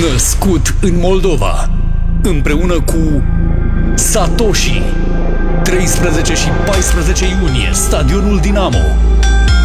Născut în Moldova, împreună cu Satoshi. 13 și 14 iunie, Stadionul Dinamo.